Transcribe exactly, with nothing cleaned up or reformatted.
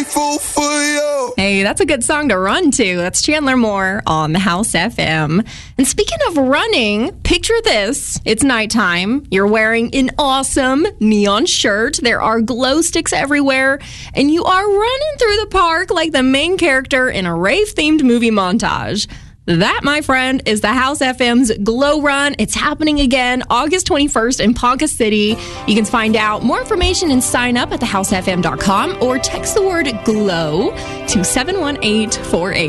grateful for you. Hey, that's a good song to run to. That's Chandler Moore on the House F M. And speaking of running, picture this. It's nighttime. You're wearing an awesome neon shirt. There are glow sticks everywhere. And you are running through the park like the main character in a rave-themed movie montage. That, my friend, is the House F M's Glow Run. It's happening again August twenty-first in Ponca City. You can find out more information and sign up at the house f m dot com or text the word GLOW to seven one eight four eight.